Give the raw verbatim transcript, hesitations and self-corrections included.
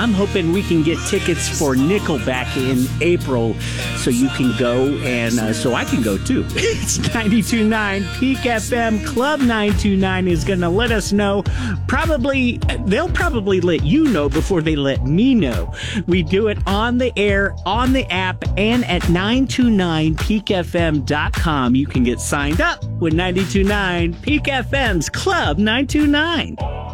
I'm hoping we can get tickets for Nickelback in April so you can go and uh, so I can go too. It's ninety-two point nine Peak F M. Club nine two nine is going to let us know. Probably, they'll probably let you know before they let me know. We do it on the air, on the app, and at nine two nine peak f m dot com. You can get signed up with ninety-two point nine Peak F M's Club nine two nine.